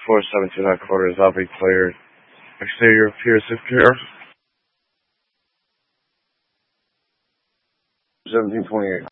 472 headquarters, I'll be cleared. Exterior Pier 6 1728.